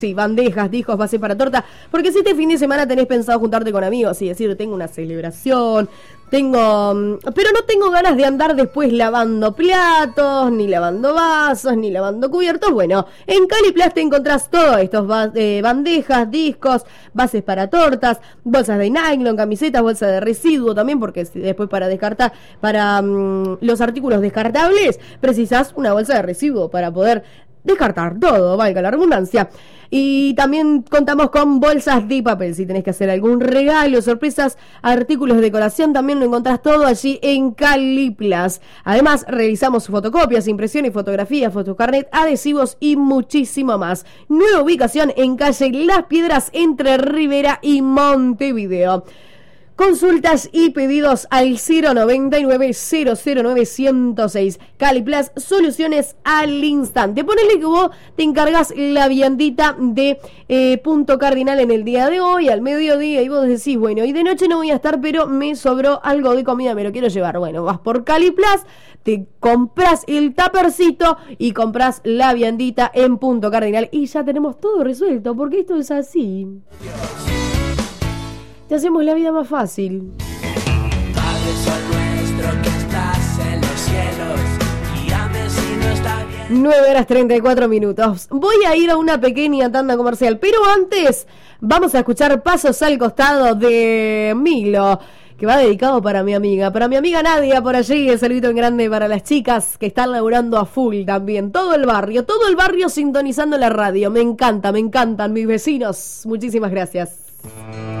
Sí, bandejas, discos, base para torta, porque si este fin de semana tenés pensado juntarte con amigos y decir, tengo una celebración, pero no tengo ganas de andar después lavando platos, ni lavando vasos, ni lavando cubiertos. Bueno, en Caliplas te encontrás todo esto, bandejas, discos, bases para tortas, bolsas de nylon, camisetas, bolsas de residuo también, porque después para descartar, para los artículos descartables, precisás una bolsa de residuo para poder descartar todo, valga la redundancia. Y también contamos con bolsas de papel, si tenés que hacer algún regalo, sorpresas, artículos de decoración, también lo encontrás todo allí en Caliplas. Además, realizamos fotocopias, impresiones, fotografías, fotocarnet, adhesivos y muchísimo más. Nueva ubicación en calle Las Piedras, entre Rivera y Montevideo. Consultas y pedidos al 099-009-106. Caliplas, soluciones al instante. Ponele que vos te encargas la viandita de Punto Cardinal en el día de hoy, al mediodía, y vos decís, bueno, y de noche no voy a estar, pero me sobró algo de comida, me lo quiero llevar. Bueno, vas por Caliplas, te compras el tapercito y compras la viandita en Punto Cardinal y ya tenemos todo resuelto, porque esto es así. Te hacemos la vida más fácil. Padre Sol nuestro que estás en los cielos, guíame si no está bien. 9:34. Voy a ir a una pequeña tanda comercial, pero antes vamos a escuchar Pasos al Costado de Milo, que va dedicado para mi amiga Nadia por allí. El saludito en grande para las chicas que están laburando a full también. Todo el barrio sintonizando la radio. Me encantan mis vecinos. Muchísimas gracias.